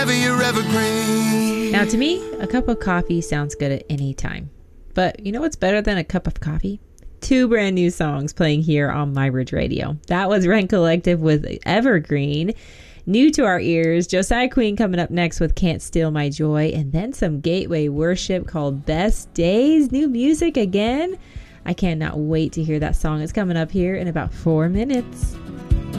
You're evergreen. Now, to me, a cup of coffee sounds good at any time. But you know what's better than a cup of coffee? 2 brand new songs playing here on My Bridge Radio. That was Rent Collective with Evergreen. New to our ears, Josiah Queen coming up next with Can't Steal My Joy. And then some Gateway Worship called Best Days. New music again. I cannot wait to hear that song. It's coming up here in about 4 minutes.